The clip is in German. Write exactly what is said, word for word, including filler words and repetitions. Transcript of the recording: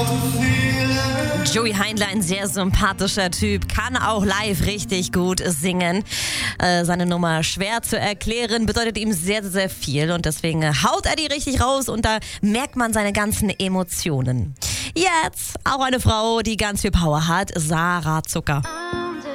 Joey Heindler, ein sehr sympathischer Typ, kann auch live richtig gut singen. Äh, seine Nummer schwer zu erklären, bedeutet ihm sehr, sehr viel und deswegen haut er die richtig raus und da merkt man seine ganzen Emotionen. Jetzt auch eine Frau, die ganz viel Power hat, Sarah Zucker.